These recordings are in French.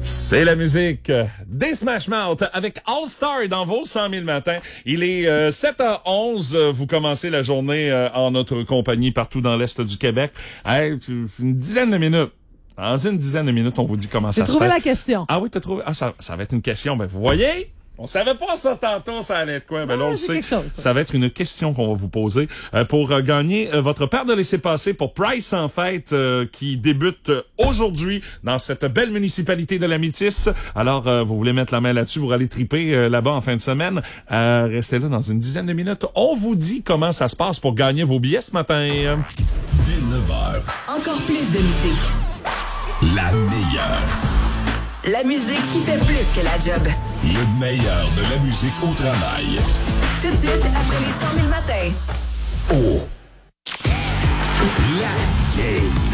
C'est la musique des Smash Mouth avec All Star dans vos 100 000 matins. Il est 7h11. Vous commencez la journée en notre compagnie partout dans l'Est du Québec. Hey, une dizaine de minutes. Dans une dizaine de minutes, on vous dit comment ça se fait. J'ai trouvé la question. Ah oui, t'as trouvé? Ah, ça va être une question. Ben, vous voyez? On savait pas ça tantôt, ça allait être quoi? Ben là, on le sait. Ça va être une question qu'on va vous poser pour gagner votre paire de laissez-passer pour Price en fête qui débute aujourd'hui dans cette belle municipalité de la Métis. Alors, vous voulez mettre la main là-dessus pour aller triper là-bas en fin de semaine. Restez là dans une dizaine de minutes. On vous dit comment ça se passe pour gagner vos billets ce matin. Dès 9h. Encore plus de musique. La meilleure. La musique qui fait plus que la job. Le meilleur de la musique au travail. Tout de suite, après les 100 000 matins. Oh! La game.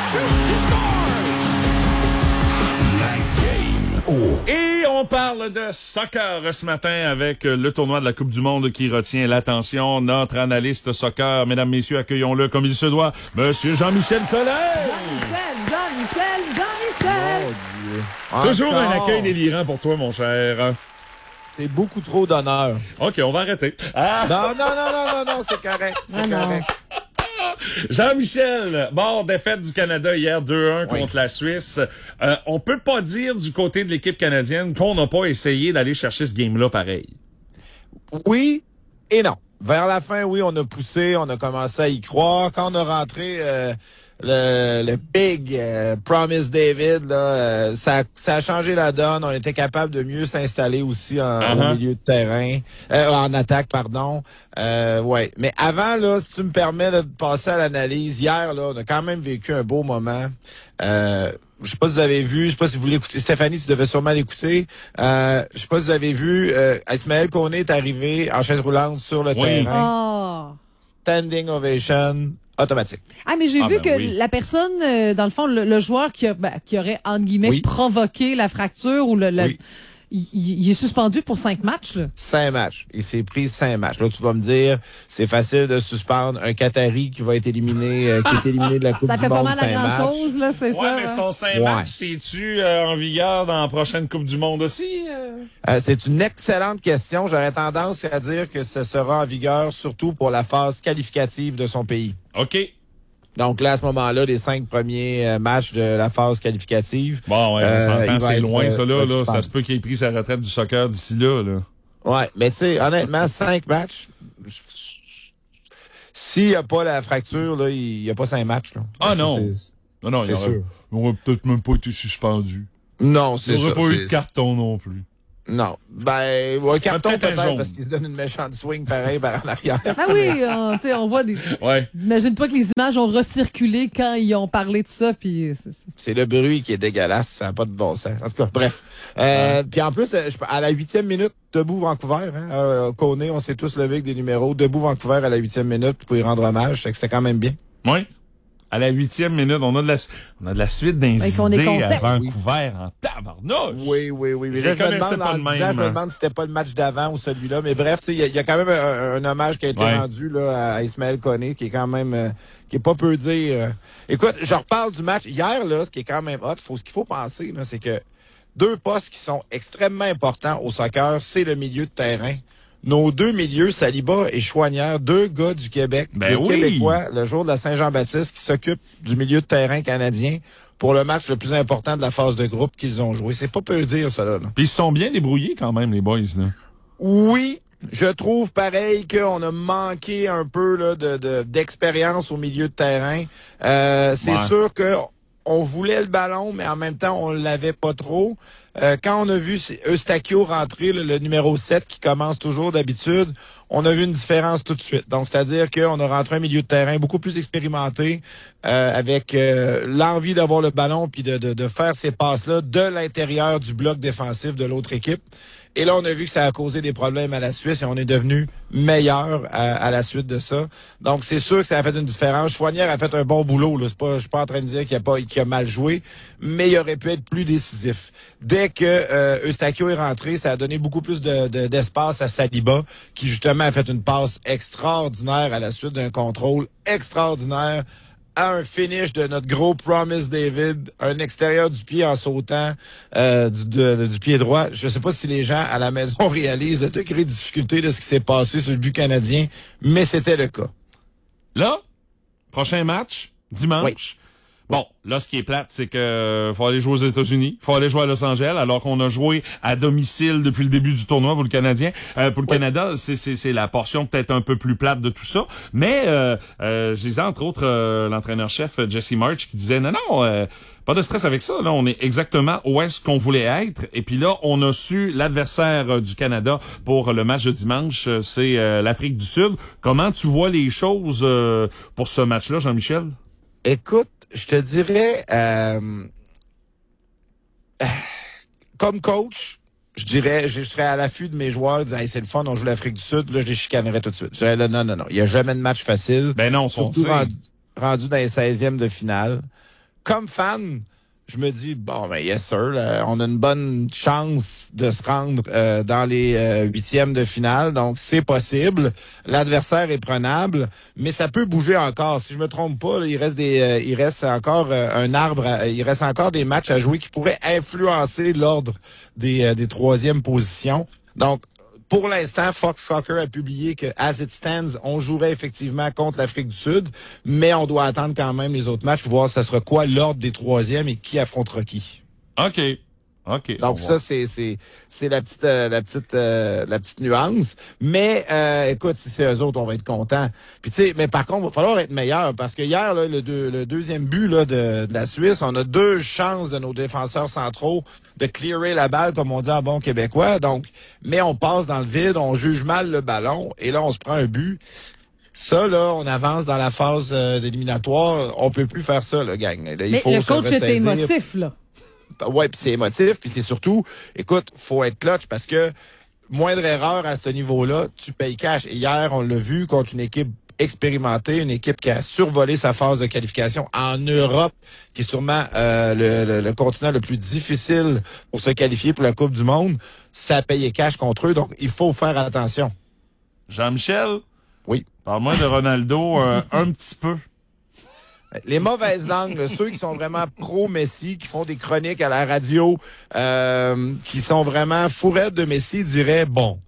La game. Oh! Et on parle de soccer ce matin avec le tournoi de la Coupe du Monde qui retient l'attention. Notre analyste soccer, mesdames, messieurs, accueillons-le comme il se doit, Monsieur Jean-Michel Collet. Toujours un accueil délirant pour toi, mon cher. C'est beaucoup trop d'honneur. OK, on va arrêter. Non, c'est correct. C'est correct. Jean-Michel, défaite du Canada hier 2-1 contre la Suisse. On peut pas dire du côté de l'équipe canadienne qu'on n'a pas essayé d'aller chercher ce game-là pareil. Oui et non. Vers la fin, oui, on a poussé, on a commencé à y croire. Quand on a rentré le big Promise David, là, ça a changé la donne. On était capable de mieux s'installer aussi au milieu de terrain, en attaque, pardon. Ouais. Mais avant, là, si tu me permets là, de passer à l'analyse, hier, là, on a quand même vécu un beau moment. Je sais pas si vous avez vu, je sais pas si vous l'écoutez. Stéphanie, tu devais sûrement l'écouter. Je sais pas si vous avez vu, Ismaël Koné est arrivé en chaise roulante sur le terrain. Standing ovation automatique. Ah, mais j'ai vu que la personne, dans le fond, le joueur qui aurait, entre guillemets, provoqué la fracture ou il est suspendu pour 5 matchs, là. 5 matchs. Il s'est pris 5 matchs. Là, tu vas me dire, c'est facile de suspendre un Qatari qui va être éliminé, qui est éliminé de la Coupe du Monde. Ça fait pas mal à grand-chose, là, c'est ça. Ouais, mais son 5 matchs, c'est-tu en vigueur dans la prochaine Coupe du Monde aussi? C'est une excellente question. J'aurais tendance à dire que ce sera en vigueur surtout pour la phase qualificative de son pays. OK. Donc là, à ce moment-là, les 5 premiers matchs de la phase qualificative. Bon, ouais, on s'entend, c'est loin, ça, là. Ça se peut qu'il ait pris sa retraite du soccer d'ici là. Ouais, mais tu sais, honnêtement, 5 matchs, s'il n'y a pas la fracture, là, il n'y a pas 5 matchs, là. Ah non! Non, il aurait peut-être même pas été suspendu. Non, c'est ça. Il n'aurait pas eu de carton non plus. Non. Ben, un carton peut-être parce qu'il se donne une méchante swing pareil par en arrière. Ah oui, on voit des... Ouais. Imagine-toi que les images ont recirculé quand ils ont parlé de ça, puis... C'est le bruit qui est dégueulasse, ça n'a pas de bon sens. En tout cas, bref. Puis en plus, à la 8e minute, debout Vancouver, Koné, on s'est tous levés avec des numéros. Debout Vancouver à la 8e minute pour y rendre hommage, c'est que c'était quand même bien. Oui. À la 8e minute, on a de la suite d'un idées à Vancouver en tabarnouche. Oui. Mais je me demande si c'était pas le match d'avant ou celui-là. Mais bref, il y a quand même un hommage qui a été rendu là, à Ismaël Koné, qui est quand même qui est pas peu dire. Écoute, je reparle du match. Hier, là, ce qui est quand même hot, ce qu'il faut penser, là, c'est que 2 postes qui sont extrêmement importants au soccer, c'est le milieu de terrain. Nos 2 milieux, Saliba et Chouanière, 2 gars du Québec, Québécois, le jour de la Saint-Jean-Baptiste, qui s'occupent du milieu de terrain canadien pour le match le plus important de la phase de groupe qu'ils ont joué. C'est pas peu dire, ça, là. Puis ils se sont bien débrouillés quand même, les boys, là. Oui, je trouve pareil qu'on a manqué un peu là, d'expérience au milieu de terrain. C'est sûr que on voulait le ballon, mais en même temps, on l'avait pas trop. Quand on a vu Eustachio rentrer, le numéro 7, qui commence toujours d'habitude, on a vu une différence tout de suite. Donc, c'est-à-dire qu'on a rentré un milieu de terrain beaucoup plus expérimenté, avec l'envie d'avoir le ballon puis de faire ces passes-là de l'intérieur du bloc défensif de l'autre équipe. Et là, on a vu que ça a causé des problèmes à la Suisse et on est devenu meilleur à la suite de ça. Donc, c'est sûr que ça a fait une différence. Chouanière a fait un bon boulot. Là. Je suis pas en train de dire qu'il a mal joué, mais il aurait pu être plus décisif. Dès que Eustachio est rentré, ça a donné beaucoup plus d'espace à Saliba, qui justement a fait une passe extraordinaire à la suite d'un contrôle extraordinaire à un finish de notre gros Promise David, un extérieur du pied en sautant du pied droit. Je sais pas si les gens à la maison réalisent le degré de difficulté de ce qui s'est passé sur le but canadien, mais c'était le cas. Là, prochain match, dimanche. Oui. Bon, là, ce qui est plate, c'est que faut aller jouer aux États-Unis, faut aller jouer à Los Angeles, alors qu'on a joué à domicile depuis le début du tournoi pour le Canadien. Pour le Canada, c'est la portion peut-être un peu plus plate de tout ça. Mais je lisais entre autres l'entraîneur-chef Jesse March qui disait non, pas de stress avec ça. Là, on est exactement où est-ce qu'on voulait être. Et puis là, on a su l'adversaire du Canada pour le match de dimanche, c'est l'Afrique du Sud. Comment tu vois les choses pour ce match-là, Jean-Michel? Écoute, je te dirais, comme coach, je serais à l'affût de mes joueurs, disant, hey, c'est le fun, on joue l'Afrique du Sud, là, je les chicanerais tout de suite. Je dirais, là, non, il n'y a jamais de match facile. Ben non, surtout rendu dans les 16e de finale. Comme fan, je me dis, bon, ben, yes, sir, là, on a une bonne chance de se rendre dans les 8e de finale, donc c'est possible. L'adversaire est prenable, mais ça peut bouger encore. Si je me trompe pas, là, il reste encore un arbre, il reste encore des matchs à jouer qui pourraient influencer l'ordre des 3e positions. Donc, pour l'instant, Fox Soccer a publié que, as it stands, on jouerait effectivement contre l'Afrique du Sud, mais on doit attendre quand même les autres matchs pour voir ça sera quoi l'ordre des 3e et qui affrontera qui. OK. Donc ça, c'est la petite nuance. Mais écoute, si c'est eux autres, on va être contents. Puis tu sais, mais par contre, il va falloir être meilleur parce que hier, là, le deuxième but là de la Suisse, on a 2 chances de nos défenseurs centraux de clearer la balle, comme on dit en bon québécois. Donc, mais on passe dans le vide, on juge mal le ballon et là, on se prend un but. Ça, là, on avance dans la phase d'éliminatoire. On peut plus faire ça, là, gang. Là, mais le coach était émotif, là. Ouais, puis c'est émotif, puis c'est surtout, écoute, faut être clutch parce que moindre erreur à ce niveau-là, tu payes cash. Et hier, on l'a vu contre une équipe expérimentée, une équipe qui a survolé sa phase de qualification en Europe, qui est sûrement le continent le plus difficile pour se qualifier pour la Coupe du Monde. Ça a payé cash contre eux, donc il faut faire attention. Jean-Michel? Oui. Parle-moi de Ronaldo un petit peu. Les mauvaises langues, là, ceux qui sont vraiment pro-Messi, qui font des chroniques à la radio, qui sont vraiment fourrettes de Messi, diraient, bon,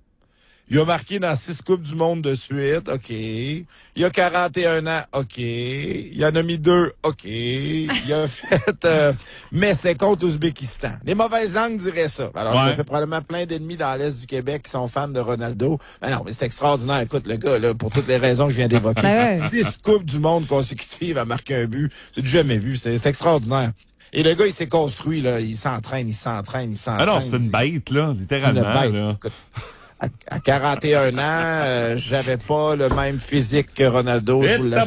il a marqué dans 6 Coupes du Monde de suite, OK. Il a 41 ans, OK. Il en a mis 2, OK. Il a fait... mais c'est contre l'Ouzbékistan. Les mauvaises langues diraient ça. Alors, ça fait probablement plein d'ennemis dans l'Est du Québec qui sont fans de Ronaldo. Mais non, mais c'est extraordinaire. Écoute, le gars, là, pour toutes les raisons que je viens d'évoquer, 6 Coupes du Monde consécutives à marquer un but, c'est du jamais vu. C'est extraordinaire. Et le gars, il s'est construit, là. Il s'entraîne. Ah non, c'est une bête, là, littéralement. Une bête. Là. Écoute, à 41 ans, j'avais pas le même physique que Ronaldo.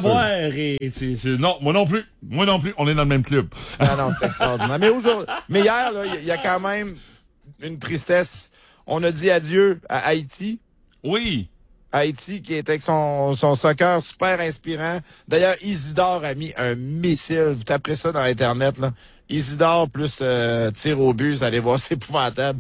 Non, moi non plus. On est dans le même club. Non, c'est extraordinaire. Mais hier, là, il y a quand même une tristesse. On a dit adieu à Haïti. Oui. Haïti, qui était avec son soccer super inspirant. D'ailleurs, Isidore a mis un missile. Vous taperez ça dans Internet, là. Isidore plus tir au but, vous allez voir, c'est épouvantable.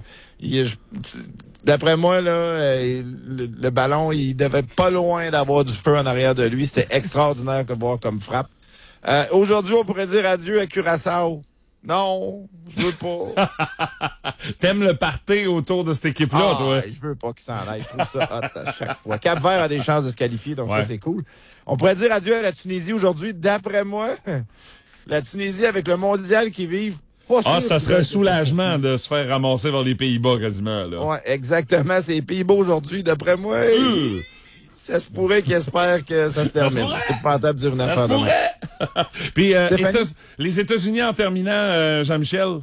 D'après moi, là, le ballon, il devait pas loin d'avoir du feu en arrière de lui. C'était extraordinaire de voir comme frappe. Aujourd'hui, on pourrait dire adieu à Curaçao. Non, je veux pas. T'aimes le party autour de cette équipe-là, toi? Je veux pas qu'il s'en aille. Je trouve ça hot à chaque fois. Cap-Vert a des chances de se qualifier, donc ça, c'est cool. On pourrait dire adieu à la Tunisie aujourd'hui. D'après moi, la Tunisie, avec le mondial qu'ils vivent, ça serait un soulagement de se faire ramasser vers les Pays-Bas quasiment, là. Ouais, exactement. C'est les Pays-Bas aujourd'hui. D'après moi, ça se pourrait qu'ils espèrent que ça se termine. C'est pas rentable de dire une affaire de même. Puis, les États-Unis en terminant, Jean-Michel?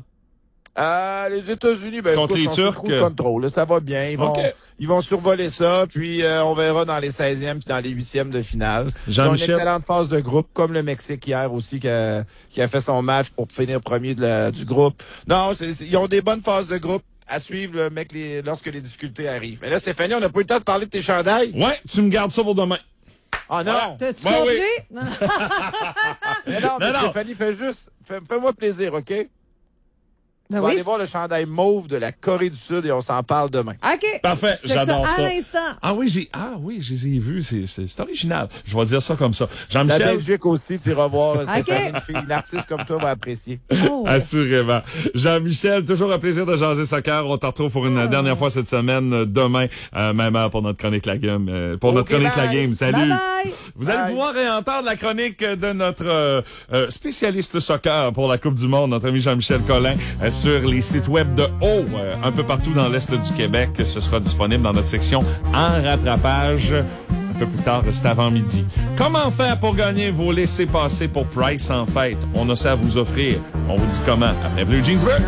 Les États-Unis, ben, contre écoute, les Turcs, sous contrôle. Ça va bien. Ils vont survoler ça, puis on verra dans les 16e puis dans les 8e de finale. Ils ont une excellente phase de groupe, comme le Mexique hier aussi, qui a fait son match pour finir premier du groupe. Non, ils ont des bonnes phases de groupe à suivre là, mec, lorsque les difficultés arrivent. Mais là, Stéphanie, on n'a pas eu le temps de parler de tes chandails. Ouais, tu me gardes ça pour demain. Ah non! T'as-tu compris? Oui. Mais non, Stéphanie, fais-moi plaisir, OK? On va aller voir le chandail mauve de la Corée du Sud et on s'en parle demain. OK. Parfait, j'adore ça. À l'instant. Ah oui, je les ai vus. C'est original. Je vais dire ça comme ça. Jean-Michel. La Belgique aussi, tu iras voir. OK. Une artiste comme toi va apprécier. Oh. Assurément. Jean-Michel, toujours un plaisir de jaser soccer. On te retrouve pour une dernière fois cette semaine, demain, même heure pour notre chronique La Game. Chronique La Game. Salut. Bye bye. Vous allez pouvoir réentendre la chronique de notre spécialiste soccer pour la Coupe du Monde, notre ami Jean-Michel Collin, sur les sites web de haut, un peu partout dans l'Est du Québec. Ce sera disponible dans notre section en rattrapage. Un peu plus tard, c'est avant midi. Comment faire pour gagner vos laissez-passer pour Price en fête? On a ça à vous offrir. On vous dit comment après Blue Jeans Burger.